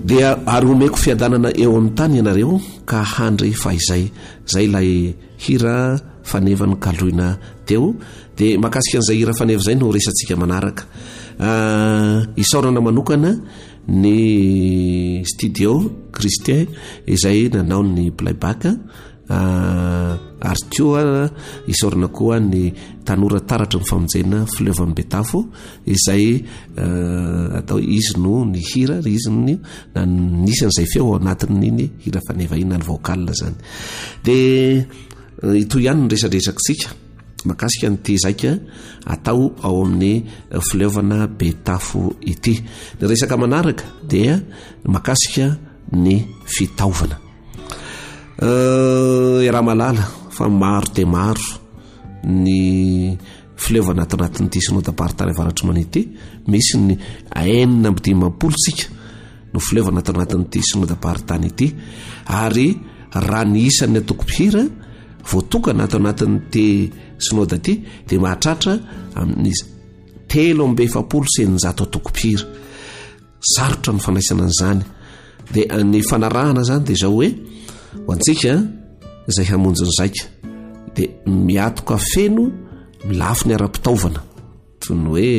dia ary omeko fiadanana eo amin'ny tany ianareo ka handry fahizay zay ilay hira fanevany kaloina teo dia makasika an'izay hira faneva zay no resantsika manaraka. Isaorana manokana ny studio Christian izay nanao ny playback ary koa isaorana koa ny tanora taratra ny famonjena Fleuve Betafo izay atao izy no ny hira izy no nisan'izay feo ao anatin'iny hira faneva iny ny vocal zany. Dia ito ihany ny resadresakitsika makasika nyty zaika atao ao amin'ny Fleuve Betafo ity. Ny resaka manaraka dia makasika ny fitaovana. Raha malala fa maro dia maro ny Fleuve ato anatin'ity synodam-paharatany avaratry manity, misy ny 9 sika no Fleuve ato anatin'ity synodam-paharatany ity, ary raha ny isan'ny atoko-pihira voatokana ato anatin'ity synoda ity dia mahatratra amin'ny 770 atoko-pihira. Sarotra ny fanaisana an'izany. Dia ny fanarahana zany dia zao hoe ho antsika izay hamonjy ny zaika dia miatoka feno milafo ny ara-pitaovana toy ny hoe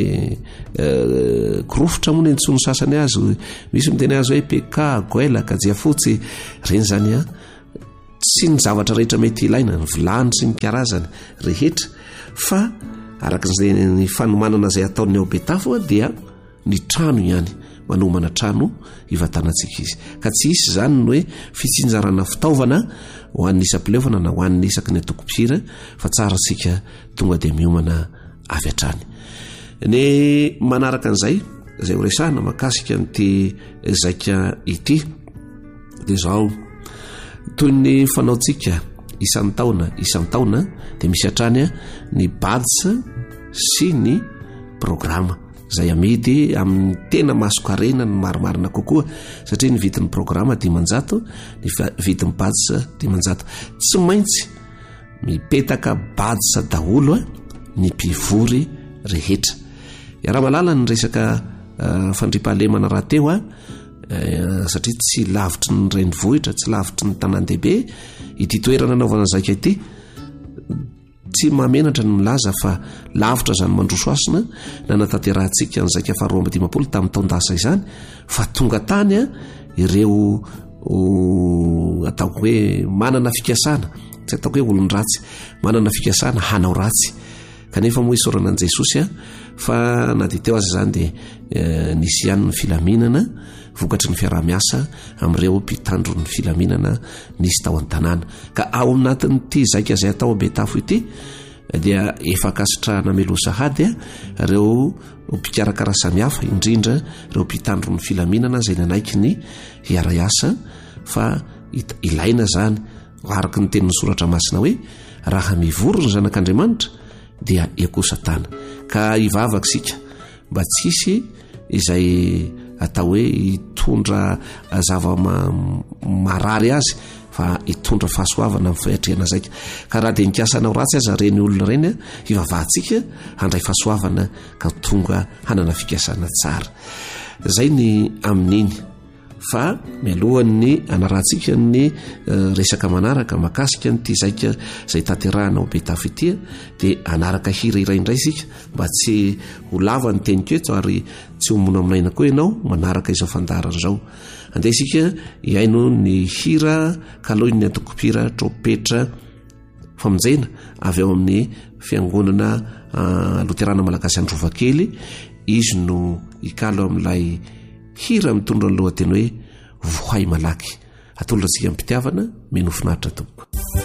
korofitra moa ny ntsony sasany azy, misy miteny azy hoe PK, goelaka, jiafotsy, reny zany tsy ny zavatra rehetra mety ilaina, ny vilany sy ny karazany rehetra, fa arak'izay ny fanomanana izay ataony ao Betafo dia ny trano ihany, manomana trano ivatanantsika izy. Ka tsy isy zany ny hoe fitsinjarana fitaovana ho an'ny isa-pileovana na ho an'ny isaky ny atoko-pihira, fa tsara sika tonga dia miomana avy hatrany. Ny manaraka an'izay izay ho resahana makasika n'ity zaika ity dia zao toy ny fanaontsika isan'ny taona dia misy hatrany ny badge sy ny programa zay amidy amin'ny tena masokarena ny marimarina kokoa, satria ny vidin'ny programa 500, ny vidin'ny badge 500. Tsy maintsy mipetaka badge daholo ny mpivory rehetra. Raha malala ny resaka fandripahalemana raha teo satria tsy lavitry ny renivohitra, tsy lavitry ny tanan-dehibe ity toerana anaovana zaika ity, tsy mamenatra ny milaza fa lavitra zany mandrosoasina na nataterahantsika ny zaika faharoa amby 50 tamin'ny taondasa izany, fa tonga tany ireo ataoko hoe manana fikasana, tsy ataoko hoe olon-dratsy, manana fikasana hanao ratsy. Kanefa moa isaorana an' Jesosy fa na dia teo azy zany dia nisy ihany ny filaminana vokatry ny fiaraha-miasa amin'ireo mpitandro ny filaminana nisy tao an-tanàna. Ka ao anatin'ity zaika izay atao Betafo ity dia efa kasitrahana melosahady ireo mpikarakara samihafa, indrindra ireo mpitandro ny filaminana izay nanaiky ny hiara-iasa, fa ilaina zany araka ny tenin'ny soratra masina hoe raha mivory ny zanak'Andriamanitra dia ekosatana. Ka ivavaka sika mba tsisy izay atao hoe hitondra zava-marary azy, fa hitondra fahasoavana amin'ny fahatrehana zaika. Ka raha dia nikasanao ratsy aza reny olona reny hivavahantsika handray fahasoavana ka tonga hanana fikasana tsara. Zay ny amin'iny. Fa mialohan'ny anarantsika ny resaka manaraka makasika n'ity zaika izay tanterahana ao Betafo ity dia anaraka hira iray indray sika mba tsy ho lava ny teniketo ary tsy ho mona aminaina koa ianao manaraka izao fandarana izao. Andeha isika iaino ny hira kaloin'ny atoko-pihira tropetra famonjena avy ao amin'ny fiangonana Loterana Malagasy Androvakely. Izy no ikalo amin'ilay hira mitondra ny lohateny hoe vohay malaky. Atolorantsika amin'ny mpitiavana, menofinaritra tompoko.